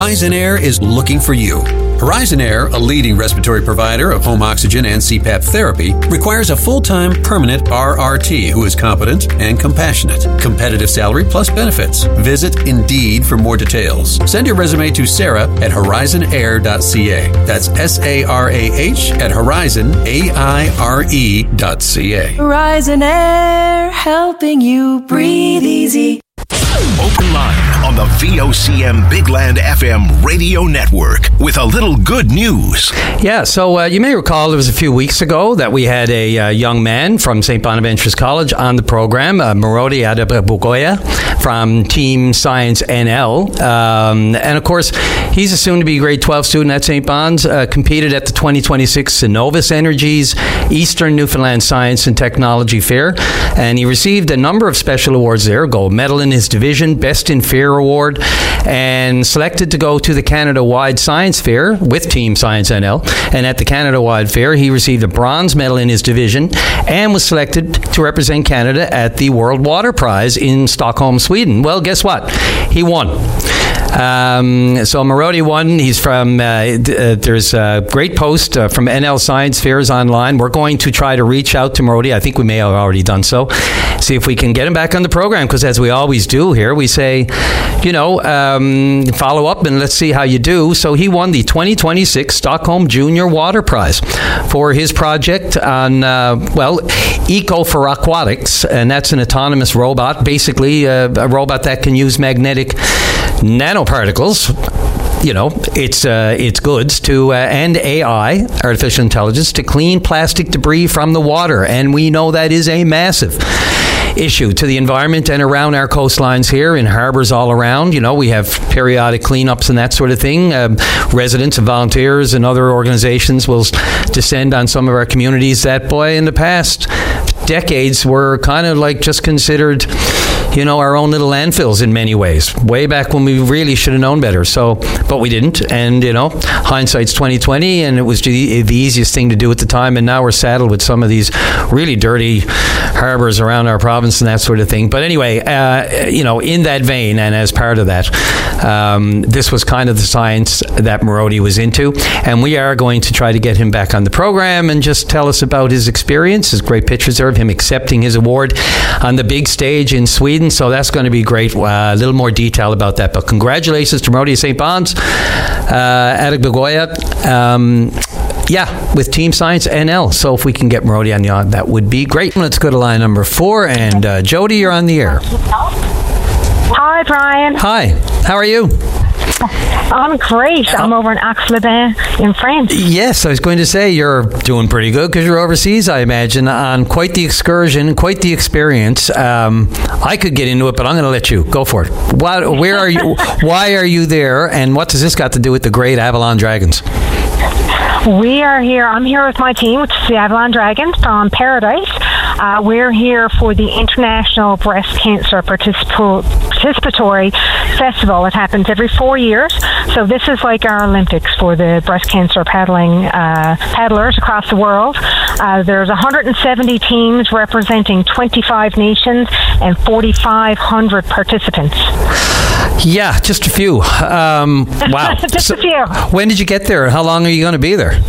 Horizon Air is looking for you. Horizon Air, a leading respiratory provider of home oxygen and CPAP therapy, requires a full-time permanent RRT who is competent and compassionate. Competitive salary plus benefits. Visit Indeed for more details. Send your resume to Sarah at horizonair.ca. That's SARAH at horizonaire.ca. Horizon Air, helping you breathe easy. Open line on the VOCM Big Land FM radio network with a little good news. Yeah, so you may recall it was a few weeks ago that we had a young man from St. Bonaventure's College on the program, Marody Adebogoya from Team Science NL. And of course, he's a soon-to-be grade 12 student at St. Bon's, competed at the 2026 Synovus Energies Eastern Newfoundland Science and Technology Fair, and he received a number of special awards there, gold medal in his division, Best in Fair Award, and selected to go to the Canada-wide Science Fair with Team Science NL. And at the Canada-wide Fair, he received a bronze medal in his division and was selected to represent Canada at the World Water Prize in Stockholm, Sweden. Well, guess what? He won. So Marody won. He's from, there's a great post from NL Science Fairs online. We're going to try to reach out to Marody. I think we may have already done so. See if we can get him back on the program, because as we always do here, we say, follow up and let's see how you do. So he won the 2026 Stockholm Junior Water Prize for his project on, Eco for Aquatics, and that's an autonomous robot, basically a robot that can use magnetic nanoparticles, its goods to and AI, artificial intelligence, to clean plastic debris from the water. And we know that is a massive issue to the environment and around our coastlines here, in harbors all around. We have periodic cleanups and that sort of thing. Residents and volunteers and other organizations will descend on some of our communities that, boy, in the past decades were kind of like just considered our own little landfills in many ways, way back when we really should have known better. So, but we didn't. And, hindsight's 2020, and it was the easiest thing to do at the time. And now we're saddled with some of these really dirty harbors around our province and that sort of thing. But anyway, in that vein, and as part of that, this was kind of the science that Marody was into. And we are going to try to get him back on the program and just tell us about his experience. There's great pictures there of him accepting his award on the big stage in Sweden. So that's going to be great. A little more detail about that. But congratulations to Marody St. Bon's, Adebogoya, with Team Science NL. So if we can get Marody on the on, that would be great. Let's go to line number 4. And Jody, you're on the air. Hi, Brian. Hi. How are you? I'm great. I'm over in Aix-les-Bains in France. Yes, I was going to say you're doing pretty good because you're overseas, I imagine, on quite the excursion, quite the experience. I could get into it, but I'm going to let you. Go for it. Where are you? Why are you there? And what does this got to do with the great Avalon Dragons? We are here. I'm here with my team, which is the Avalon Dragons from Paradise. We're here for the International Breast Cancer Participatory Festival. It happens every 4 years. So this is like our Olympics for the breast cancer paddlers across the world. There's 170 teams representing 25 nations and 4,500 participants. Yeah, just a few. Wow. Just a few. When did you get there? How long are you going to be there?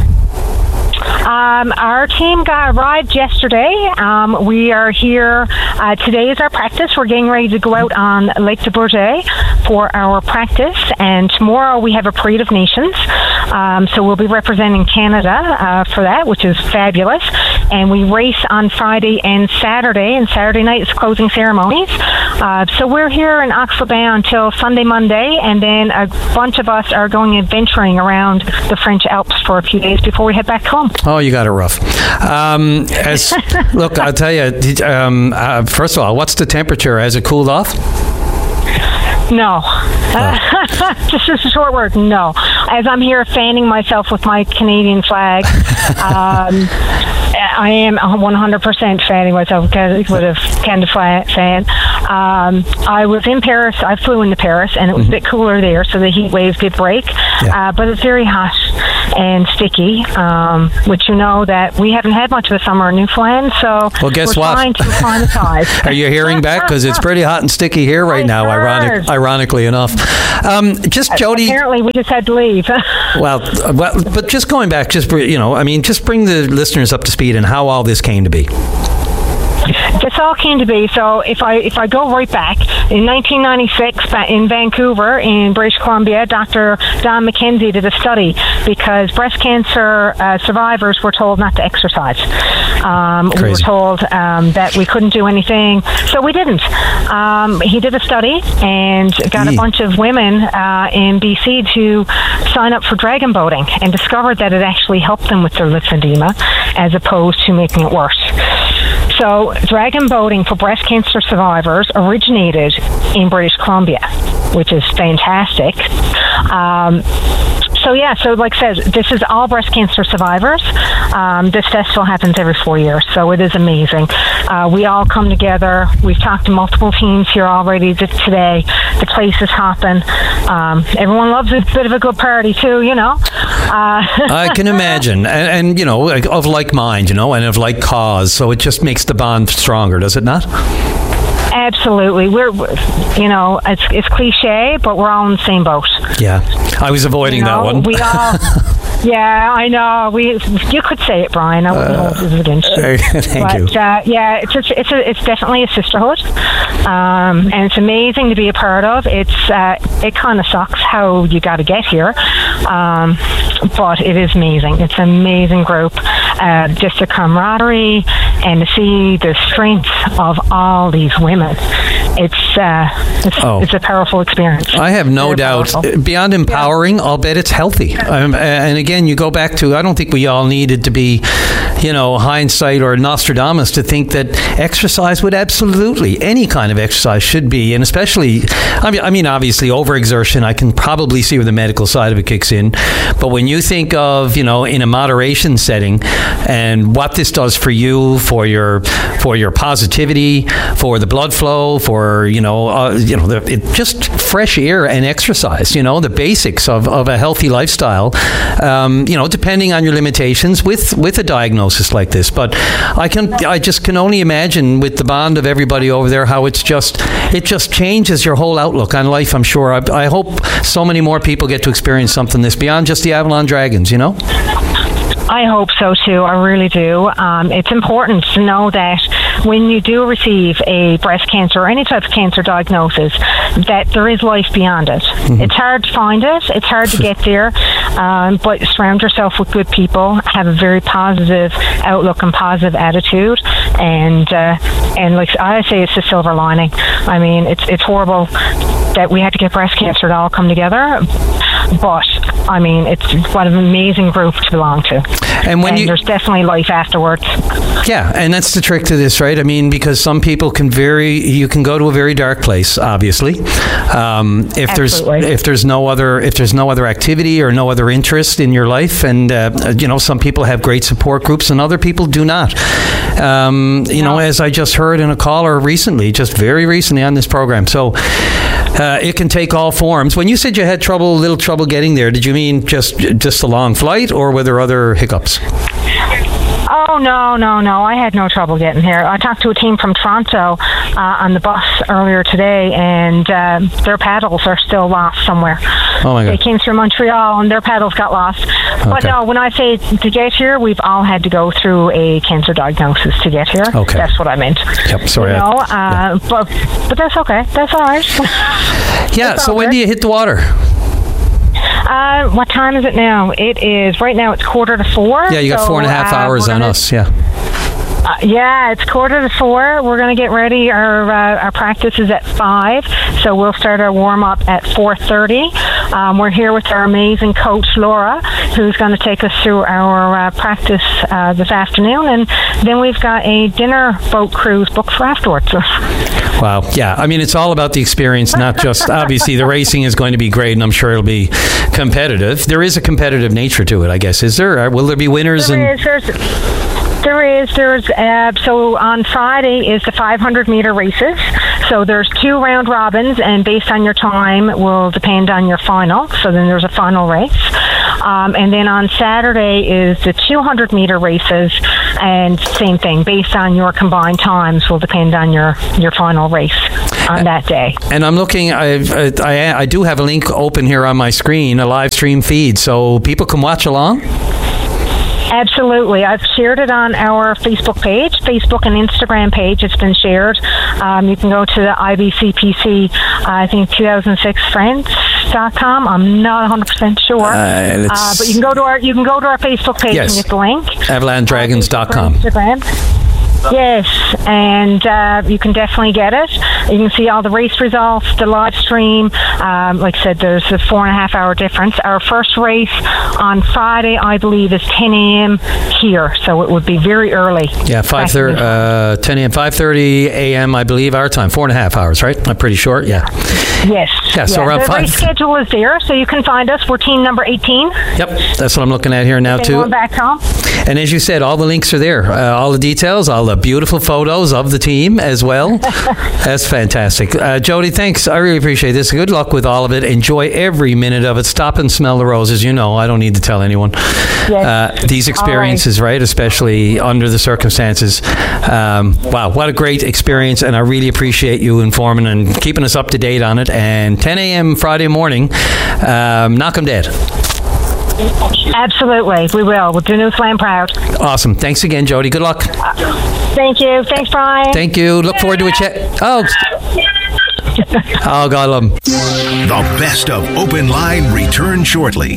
Our team arrived yesterday. We are here. Today is our practice. We're getting ready to go out on Lake de Bourget for our practice. And tomorrow we have a Parade of Nations. So we'll be representing Canada for that, which is fabulous. And we race on Friday and Saturday. And Saturday night is closing ceremonies. So we're here in Aix-les-Bains until Sunday, Monday. And then a bunch of us are going adventuring around the French Alps for a few days before we head back home. Oh, you got it rough. Look, I'll tell you, first of all, what's the temperature? Has it cooled off? No. Just a short word, no. As I'm here fanning myself with my Canadian flag, I am 100% fanning myself with a Canada fan. I was in Paris. I flew into Paris, and it was a bit cooler there, so the heat waves did break. but it's very hot and sticky, which you know that we haven't had much of a summer in Newfoundland, so well, guess we're what? trying to acclimatize. Are you hearing back? Because it's pretty hot and sticky here right now, ironically enough. Just Jody. Apparently, we just had to leave. well, but just going back, just bring the listeners up to speed on how all this came to be. This all came to be, so if I go right back, in 1996 in Vancouver, in British Columbia, Dr. Don McKenzie did a study because breast cancer survivors were told not to exercise. We were told that we couldn't do anything, so we didn't. He did a study and got a bunch of women in BC to sign up for dragon boating and discovered that it actually helped them with their lymphedema as opposed to making it worse. So dragon boating for breast cancer survivors originated in British Columbia, which is fantastic. So like I said, this is all breast cancer survivors. This festival happens every 4 years, so it is amazing. We all come together. We've talked to multiple teams here already today. The place is hopping. Everyone loves a bit of a good party too, you know. I can imagine, and you know, of like mind, you know, and of like cause. So it just makes the bond stronger, does it not? Absolutely. We're you know, it's cliche, but we're all in the same boat. Yeah, I was avoiding that one. We all. Yeah, I know. You could say it, Brian. I wouldn't hold this against you. Thank you. Yeah, it's definitely a sisterhood, and it's amazing to be a part of. It kind of sucks how you got to get here, but it is amazing. It's an amazing group. Just the camaraderie and to see the strength of all these women. It's a powerful experience. I have no doubt. Beyond empowering, I'll bet it's healthy. And again, you go back to, I don't think we all needed to be, you know, hindsight or Nostradamus to think that exercise would absolutely, any kind of exercise should be, and especially, I mean, obviously overexertion, I can probably see where the medical side of it kicks in. But when you think of, you know, in a moderation setting and what this does for you, for your positivity, for the blood flow, for, just fresh air and exercise, you know, the basics of a healthy lifestyle, depending on your limitations with a diagnosis like this. But I just can only imagine with the bond of everybody over there how it just changes your whole outlook on life, I'm sure. I hope so many more people get to experience something this beyond just the Avalon Dragons, you know? I hope so too. I really do. It's important to know that when you do receive a breast cancer or any type of cancer diagnosis, that there is life beyond it. Mm-hmm. It's hard to find it. It's hard to get there. But surround yourself with good people. Have a very positive outlook and positive attitude. And like I say, it's the silver lining. I mean, it's horrible that we had to get breast cancer to all come together. But I mean, it's what an amazing group to belong to. And there's definitely life afterwards. Yeah, and that's the trick to this, right? I mean, because some people you can go to a very dark place, obviously. If there's no other activity or no other interest in your life, and some people have great support groups and other people do not. As I just heard in a caller just very recently on this program. So it can take all forms. When you said you had little trouble getting there, did you mean just a long flight, or were there other hiccups? Oh, no. I had no trouble getting here. I talked to a team from Toronto on the bus earlier today, and their paddles are still lost somewhere. Oh, my God. They came through Montreal, and their paddles got lost. Okay. But no, when I say to get here, we've all had to go through a cancer diagnosis to get here. Okay. That's what I meant. Yep, sorry. But that's okay. That's all right. Yeah, so when do you hit the water? What time is it now? Right now it's 3:45. Yeah, you got 4.5 hours on us, yeah. It's 3:45. We're going to get ready. Our practice is at 5, so we'll start our warm-up at 4:30. We're here with our amazing coach, Laura, who's going to take us through our practice this afternoon, and then we've got a dinner boat cruise booked for afterwards. Wow. Yeah. I mean, it's all about the experience, not just, obviously, the racing is going to be great, and I'm sure it'll be competitive. There is a competitive nature to it, I guess. Is there? Will there be winners? There is. So on Friday is the 500-meter races. So there's 2 round robins, and based on your time will depend on your final. So then there's a final race. And then on Saturday is the 200-meter races, and same thing, based on your combined times will depend on your final race on that day. And I'm looking, I do have a link open here on my screen, a live stream feed, so people can watch along? Absolutely. I've shared it on our Facebook page, Facebook and Instagram page. It's been shared. You can go to the IBCPC, I think 2006 friends.com. I'm not 100% sure. But you can go to our Facebook page and get the link. AvalonDragons.com. Instagram. Yes, and you can definitely get it. You can see all the race results, the live stream. Like I said, there's a 4.5 hour difference. Our first race on Friday, I believe, is 10 a.m. here, so it would be very early. Yeah, 10 a.m., 5:30 a.m., I believe, our time. 4.5 hours, right? I'm pretty sure, yeah. Yes. Yeah, so around 5. The race schedule is there, so you can find us. We're team number 18. Yep, that's what I'm looking at here now, too. Going back home. And as you said, all the links are there. All the details, all the beautiful photos of the team as well. That's fantastic. Jody, thanks. I really appreciate this. Good luck with all of it. Enjoy every minute of it. Stop and smell the roses. You know, I don't need to tell anyone. Yes. These experiences, right, especially under the circumstances. Wow, what a great experience, and I really appreciate you informing and keeping us up to date on it. And 10 a.m. Friday morning, knock 'em dead. Absolutely, we will. We'll do Newfoundland proud. Awesome. Thanks again, Jody. Good luck. Thank you. Thanks, Brian. Thank you. Look forward to a chat. Oh, God, I love 'em. The best of Open Line return shortly.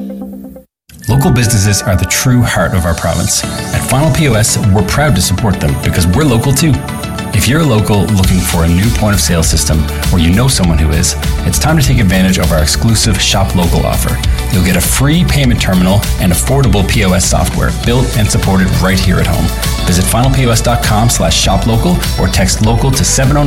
Local businesses are the true heart of our province. At Final POS, we're proud to support them because we're local too. If you're a local looking for a new point of sale system or you know someone who is, it's time to take advantage of our exclusive Shop Local offer. You'll get a free payment terminal and affordable POS software built and supported right here at home. Visit finalpos.com/shoplocal or text local to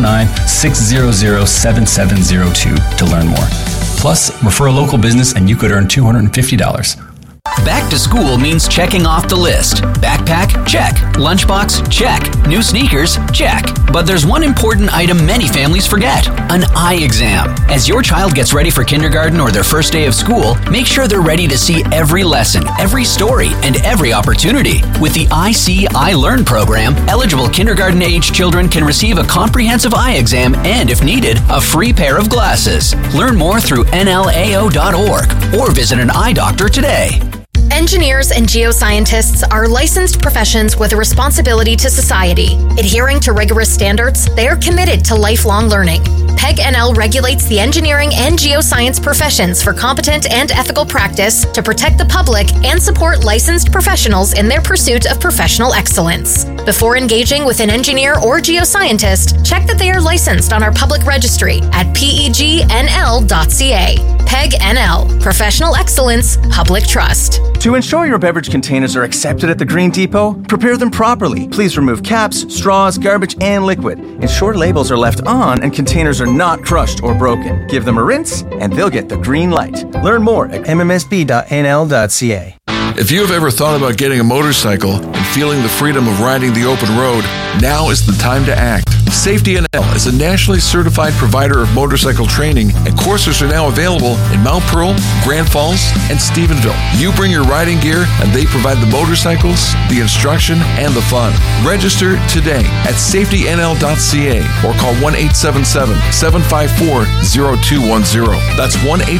709-600-7702 to learn more. Plus, refer a local business and you could earn $250. Back to school means checking off the list. Backpack? Check. Lunchbox? Check. New sneakers? Check. But there's one important item many families forget: an eye exam. As your child gets ready for kindergarten or their first day of school, make sure they're ready to see every lesson, every story, and every opportunity. With the I See, I Learn program, eligible kindergarten-age children can receive a comprehensive eye exam and, if needed, a free pair of glasses. Learn more through nlao.org or visit an eye doctor today. Engineers and geoscientists are licensed professions with a responsibility to society. Adhering to rigorous standards, they are committed to lifelong learning. PEG NL regulates the engineering and geoscience professions for competent and ethical practice to protect the public and support licensed professionals in their pursuit of professional excellence. Before engaging with an engineer or geoscientist, check that they are licensed on our public registry at pegnl.ca. PEG NL, Professional Excellence, Public Trust. To ensure your beverage containers are accepted at the Green Depot, prepare them properly. Please remove caps, straws, garbage, and liquid. Ensure labels are left on and containers are not crushed or broken. Give them a rinse and they'll get the green light. Learn more at mmsb.nl.ca. If you have ever thought about getting a motorcycle and feeling the freedom of riding the open road, now is the time to act. Safety NL is a nationally certified provider of motorcycle training, and courses are now available in Mount Pearl, Grand Falls, and Stephenville. You bring your riding gear, and they provide the motorcycles, the instruction, and the fun. Register today at safetynl.ca or call 1-877-754-0210. That's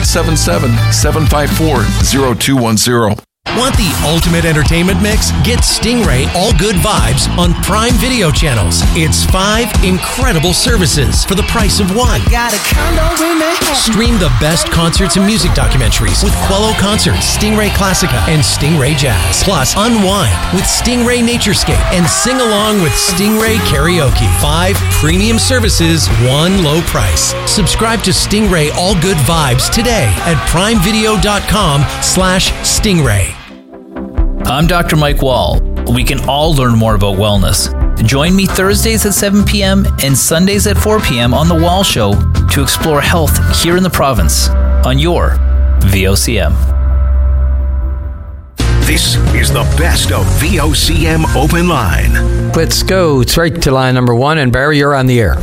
1-877-754-0210. Want the ultimate entertainment mix? Get Stingray All Good Vibes on Prime Video channels. It's 5 incredible services for the price of one. Stream the best concerts and music documentaries with Quello Concerts, Stingray Classica, and Stingray Jazz. Plus, unwind with Stingray Naturescape and sing along with Stingray Karaoke. 5 premium services, one low price. Subscribe to Stingray All Good Vibes today at primevideo.com/Stingray. I'm Dr. Mike Wall. We can all learn more about wellness. Join me Thursdays at 7 p.m. and Sundays at 4 p.m. on The Wall Show to explore health here in the province on your VOCM. This is the best of VOCM Open Line. Let's go straight to line number 1. And Barry, you're on the air.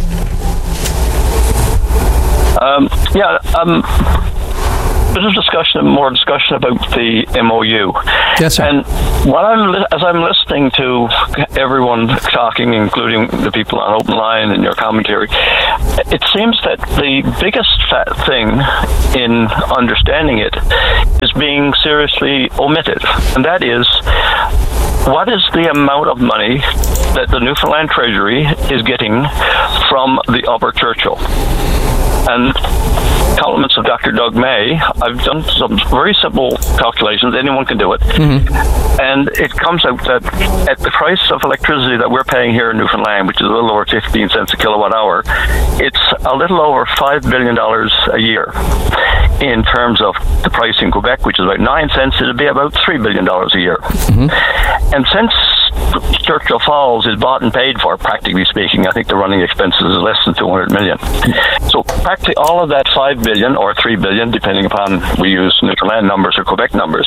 Bit of more discussion about the MOU. Yes, sir. And as I'm listening to everyone talking, including the people on Open Line and your commentary, it seems that the biggest thing in understanding it is being seriously omitted, and that is, what is the amount of money that the Newfoundland Treasury is getting from the Upper Churchill? And compliments of Dr. Doug May, I've done some very simple calculations. Anyone can do it. Mm-hmm. And it comes out that at the price of electricity that we're paying here in Newfoundland, which is a little over 15 cents a kilowatt hour, it's a little over $5 billion a year. In terms of the price in Quebec, which is about 9 cents, it'd be about $3 billion a year. Mm-hmm. And since Churchill Falls is bought and paid for, practically speaking, I think the running expenses is less than $200 million. So practically all of that $5 billion or $3 billion, depending upon we use Newfoundland numbers or Quebec numbers,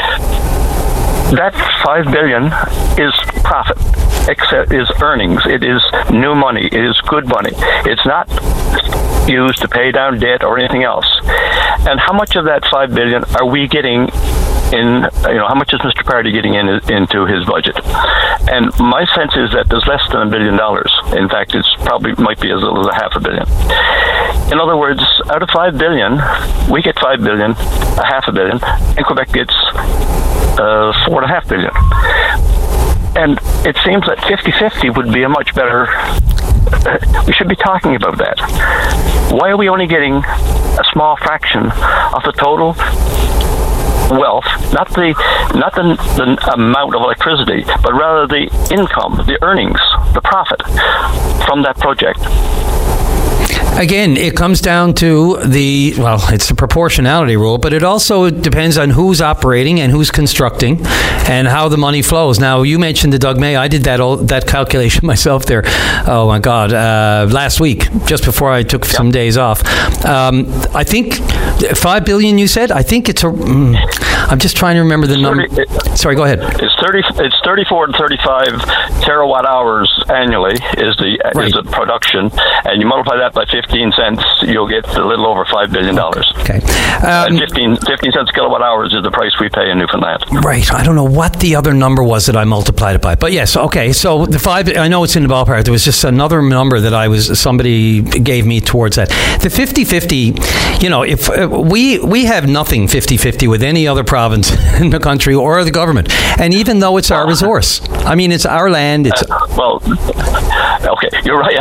that $5 billion is profit, is earnings, it is new money, it is good money. It's not used to pay down debt or anything else. And how much of that $5 billion are we getting in, how much is Mr. Party getting into his budget? And my sense is that there's less than $1 billion. In fact, it's probably might be as little as $500 million. In other words, out of $5 billion, we get $5 billion, $500 million, and Quebec gets $4.5 billion. And it seems that 50-50 would be a much better. We should be talking about that. Why are we only getting a small fraction of the total wealth, not the amount of electricity, but rather the income, the earnings, the profit from that project? Again, it comes down to it's the proportionality rule, but it also depends on who's operating and who's constructing and how the money flows. Now, you mentioned the Doug May. I did that calculation myself there. Oh, my God. Last week, just before I took some days off. I think $5 billion, you said? I think it's I'm just trying to remember the number. Sorry, go ahead. It's 34 to 35 terawatt hours annually is the production, and you multiply that by 15 cents, you'll get a little over $5 billion. Okay. And 15 cents kilowatt hours is the price we pay in Newfoundland. Right. I don't know what the other number was that I multiplied it by. But yes, okay. So the 5, I know it's in the ballpark. There was just another number that somebody gave me towards that. The 50-50, if we have nothing 50-50 with any other province in the country or the government. And even though it's our resource, it's our land. It's okay, you're right.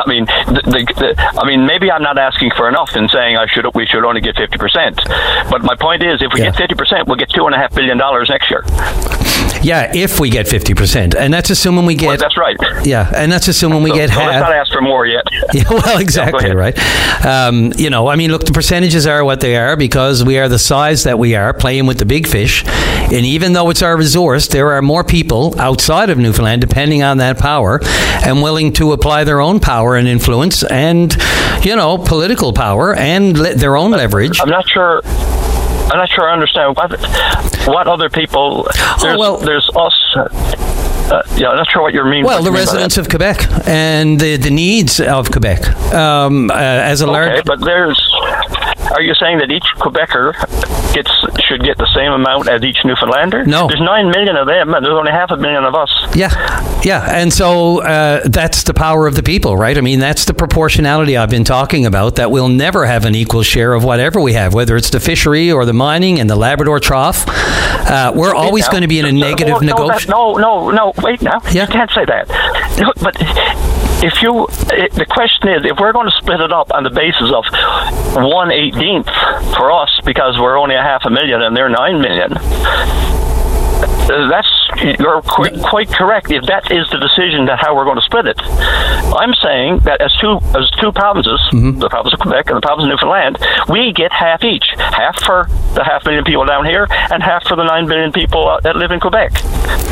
Maybe I'm not asking for enough in saying we should only get 50%. But my point is, if we get 50%, we'll get $2.5 billion next year. Yeah, if we get 50%, and that's assuming we get. Well, that's right. Yeah, and that's assuming we get half. Let's not ask for more yet. Yeah, well, exactly right. Look, the percentages are what they are because we are the size that we are, playing with the big fish. And even though it's our resource, there are more people outside of Newfoundland depending on that power and willing to apply their own power and influence and, political power and their own leverage. I'm not sure I understand what other people. There's us. I'm not sure what you mean. Well, the residents of Quebec and the needs of Quebec as a large. Okay, but are you saying that each Quebecer should get the same amount as each Newfoundlander? No. There's 9 million of them, and there's only 500,000 of us. Yeah, and so that's the power of the people, right? That's the proportionality I've been talking about, that we'll never have an equal share of whatever we have, whether it's the fishery or the mining and the Labrador Trough. We're always going to be in a negative negotiation. No, wait now. Yeah. You can't say that. No, but the question is, if we're going to split it up on the basis of 1/18 for us, because we're only 500,000 and they're 9 million, you're quite correct. If that is the decision that how we're going to split it, I'm saying that as two provinces, the province of Quebec and the province of Newfoundland, we get half each, half for the 500,000 people down here and half for the 9 billion people that live in Quebec.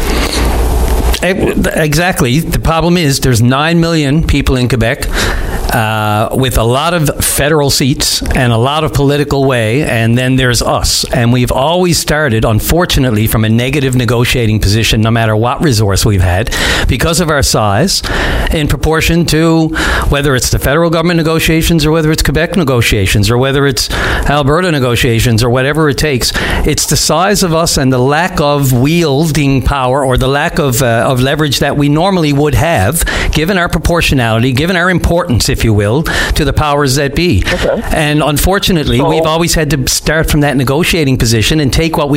Exactly. The problem is there's 9 million people in Quebec. with a lot of federal seats and a lot of political way, and then there's us. And we've always started, unfortunately, from a negative negotiating position, no matter what resource we've had, because of our size, in proportion to whether it's the federal government negotiations or whether it's Quebec negotiations or whether it's Alberta negotiations or whatever it takes. It's the size of us and the lack of wielding power or the lack of leverage that we normally would have, given our proportionality, given our importance, if you will, to the powers that be. Okay. And unfortunately, we've always had to start from that negotiating position and take what we